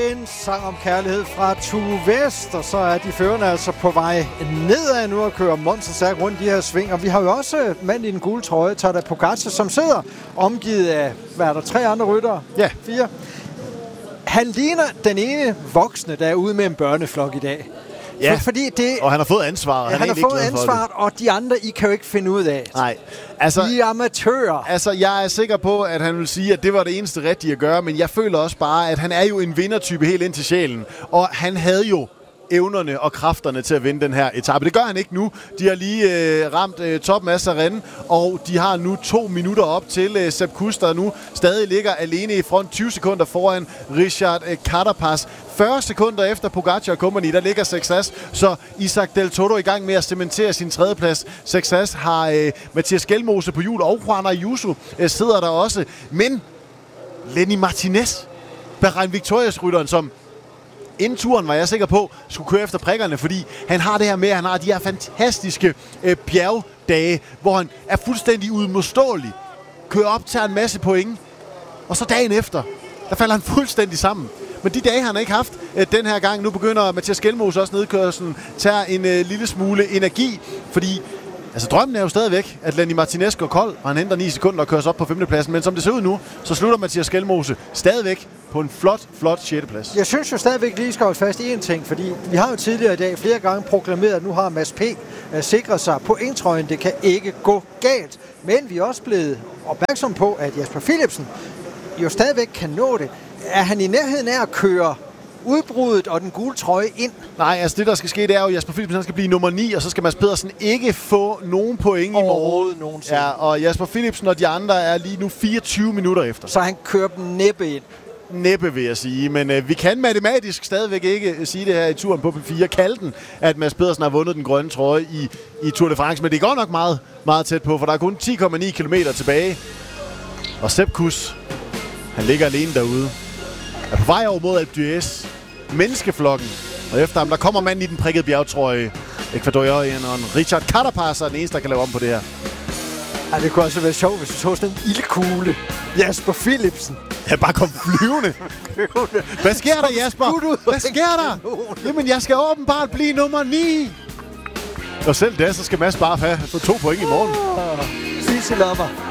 En sang om kærlighed fra Tue West, og så er de førende altså på vej nedad nu og kører monsterstærkt rundt de her sving. Og vi har jo også mand i den gule trøje, Tadej Pogačar, som sidder omgivet af, hvad er der, 3 andre ryttere? Ja. 4. Han ligner den ene voksne, der er ude med en børneflok i dag. Ja, fordi det, og han har fået ansvaret. Ja, han har fået ansvaret, og de andre, I kan jo ikke finde ud af. Nej. Altså, I er amatører. Altså, jeg er sikker på, at han vil sige, at det var det eneste rigtige at gøre, men jeg føler også bare, at han er jo en vindertype helt ind til sjælen. Og han havde jo evnerne og kræfterne til at vinde den her etape. Det gør han ikke nu. De har lige ramt toppen af Sarren, og de har nu 2 minutter op til Sepp Kuss, der nu stadig ligger alene i front, 20 sekunder foran Richard Carapaz. 40 sekunder efter Pogačar og company, der ligger Sexas, så Isaac Del Toro i gang med at cementere sin tredjeplads. Sexas har Mathias Skelmose på hjul, og Juan Ayuso sidder der også. Men Lenny Martinez, Bahrain Victorious-rytteren, som inden turen var jeg sikker på, skulle køre efter prikkerne, fordi han har det her med, at han har de her fantastiske bjergdage, hvor han er fuldstændig uimodståelig, kører op, tager en masse point, og så dagen efter, der falder han fuldstændig sammen. Men de dage har han ikke haft den her gang. Nu begynder Mathias Skelmose også nedkørslen, tager en lille smule energi, fordi altså drømmen er jo stadigvæk, at Lenny Martinez går kold, og han henter 9 sekunder og kører op på 5. pladsen. Men som det ser ud nu, så slutter Mathias Skelmose stadigvæk på en flot 6. plads. Jeg synes jo stadigvæk lige skal holde fast i en ting, fordi vi har jo tidligere i dag flere gange proklameret, at nu har Mads P. sikret sig pointtrøjen. Det kan ikke gå galt. Men vi er også blevet opmærksom på, at Jasper Philipsen jo stadigvæk kan nå det. Er han i nærheden af at køre udbruddet og den gule trøje ind? Nej, altså det der skal ske, det er jo, at Jasper Philipsen skal blive nummer 9, og så skal Mads Pedersen ikke få nogen point i morgen. Nogensinde. Ja, og Jasper Philipsen og de andre er lige nu 24 minutter efter. Så han kører dem næppe ind? Næppe, vil jeg sige. Men vi kan matematisk stadigvæk ikke sige det her i turen på P4. Kalde den, at Mads Pedersen har vundet den grønne trøje i Tour de France. Men det går nok meget, meget tæt på, for der er kun 10,9 kilometer tilbage. Og Sepp Kuss, han ligger alene derude. Er på vej over mod Alpe d'Huez. Menneskeflokken. Og efter ham, der kommer manden i den prikkede bjergtrøje. Ecuadorianeren Richard Carapaz er den eneste, der kan lave om på det her. Ja, det kunne også være sjovt, hvis du tog sådan en ildkugle. Jasper Philipsen. Ja, bare kom flyvende. Hvad sker der, Jasper? Hvad sker der? Jamen, jeg skal åbenbart blive nummer 9. Og selv da, så skal Mads bare få 2 point i morgen. Sisse lommer.